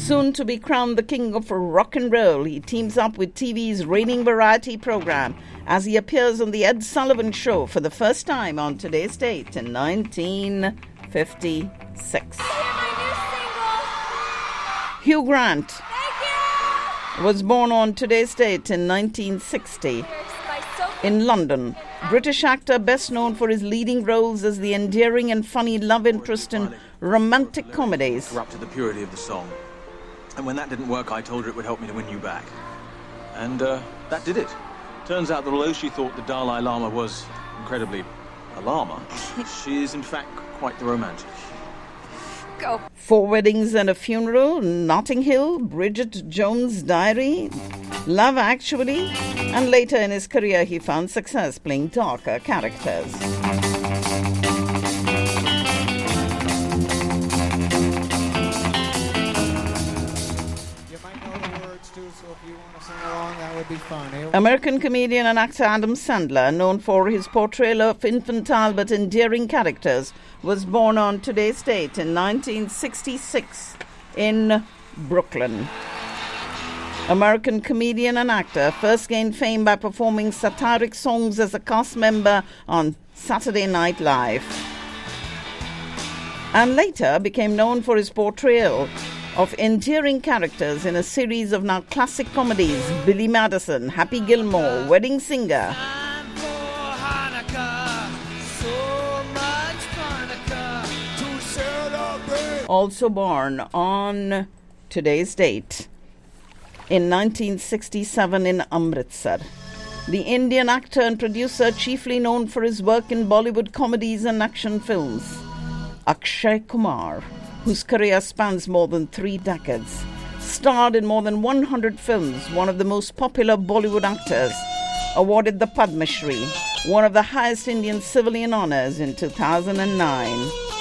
Soon to be crowned the king of rock and roll, he teams up with TV's reigning variety program as he appears on The Ed Sullivan Show for the first time on today's date in 1956. Hugh Grant was born on today's date in 1960 in London. British actor best known for his leading roles as the endearing and funny love interest in romantic comedies. Corrupted the purity of the song. And when that didn't work, I told her it would help me to win you back. And that did it. Turns out that although she thought the Dalai Lama was incredibly a llama, she is in fact quite the romantic. Go. 4 Weddings and a Funeral, Notting Hill, Bridget Jones' Diary, Love Actually, and later in his career he found success playing darker characters. American comedian and actor Adam Sandler, known for his portrayal of infantile but endearing characters, was born on today's date in 1966 in Brooklyn. American comedian and actor first gained fame by performing satiric songs as a cast member on Saturday Night Live, and later became known for his portrayal of endearing characters in a series of now classic comedies: Billy Madison, Happy Gilmore, Wedding Singer. Also born on today's date in 1967 in Amritsar. The Indian actor and producer chiefly known for his work in Bollywood comedies and action films, Akshay Kumar, whose career spans more than 3 decades, starred in more than 100 films, one of the most popular Bollywood actors, awarded the Padma Shri, one of the highest Indian civilian honours, in 2009.